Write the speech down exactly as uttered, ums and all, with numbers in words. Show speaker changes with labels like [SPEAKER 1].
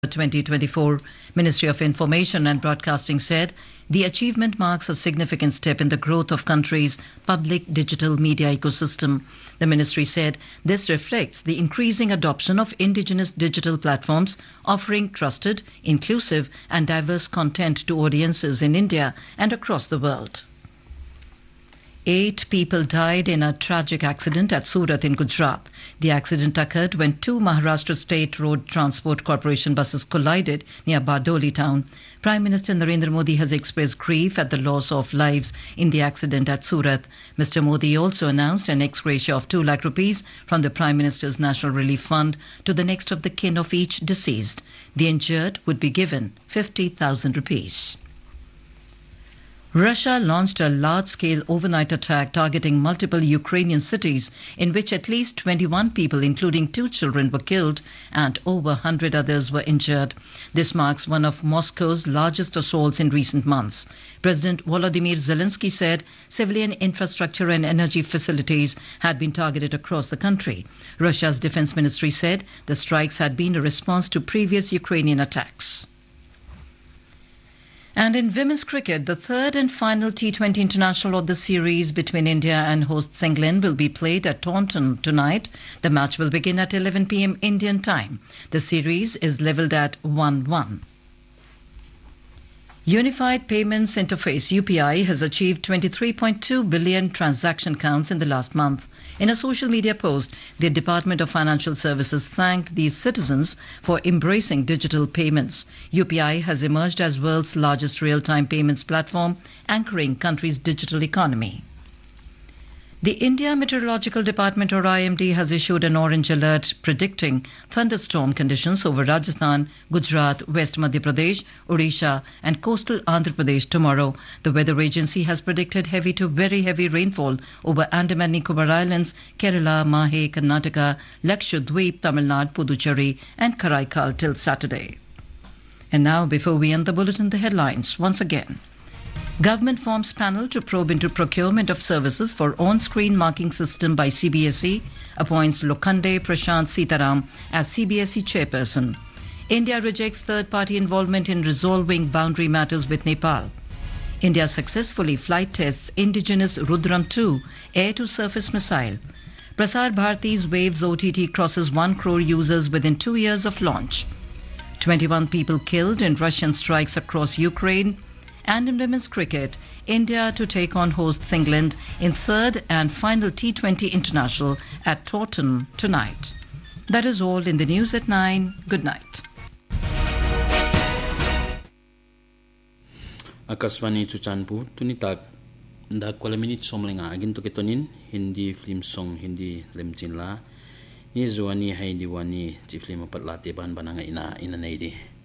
[SPEAKER 1] twenty twenty-four, Ministry of Information and Broadcasting said the achievement marks a significant step in the growth of country's public digital media ecosystem. The ministry said this reflects the increasing adoption of indigenous digital platforms offering trusted, inclusive and diverse content to audiences in India and across the world. Eight people died in a tragic accident at Surat in Gujarat. The accident occurred when two Maharashtra State Road Transport Corporation buses collided near Bardoli town. Prime Minister Narendra Modi has expressed grief at the loss of lives in the accident at Surat. Mister Modi also announced an ex gratia of two lakh rupees from the Prime Minister's National Relief Fund to the next of the kin of each deceased. The injured would be given fifty thousand rupees. Russia launched a large-scale overnight attack targeting multiple Ukrainian cities in which at least twenty-one people, including two children, were killed and over one hundred others were injured. This marks one of Moscow's largest assaults in recent months. President Volodymyr Zelensky said civilian infrastructure and energy facilities had been targeted across the country. Russia's defense ministry said the strikes had been a response to previous Ukrainian attacks. And in women's cricket, the third and final T twenty international of the series between India and hosts England will be played at Taunton tonight. The match will begin at eleven p m Indian time. The series is levelled at one one. Unified Payments Interface U P I has achieved twenty-three point two billion transaction counts in the last month. In a social media post, the Department of Financial Services thanked these citizens for embracing digital payments. U P I has emerged as world's largest real-time payments platform, anchoring country's digital economy. The India Meteorological Department, or I M D, has issued an orange alert predicting thunderstorm conditions over Rajasthan, Gujarat, West Madhya Pradesh, Odisha and coastal Andhra Pradesh tomorrow. The weather agency has predicted heavy to very heavy rainfall over Andaman Nicobar Islands, Kerala, Mahe, Karnataka, Lakshadweep, Tamil Nadu, Puducherry and Karaikal till Saturday. And now, before we end the bulletin, the headlines once again. Government forms panel to probe into procurement of services for on-screen marking system by C B S E, appoints Lokhande Prashant Sitaram as C B S E chairperson. India rejects third-party involvement in resolving boundary matters with Nepal. India successfully flight tests indigenous Rudram two air-to-surface missile. Prasar Bharati's Waves O T T crosses one crore users within two years of launch. twenty-one people killed in Russian strikes across Ukraine. And in women's cricket, India to take on hosts England in third and final T twenty international at Taunton tonight. That is all in the news at nine. Good night.
[SPEAKER 2] Akaswani Chuchanpu tunitak nda kwala minute somlenga agin to ketonin Hindi film song Hindi lemchinla ni zuani hai diwani chiflim patlate ban bananga ina ina neidi.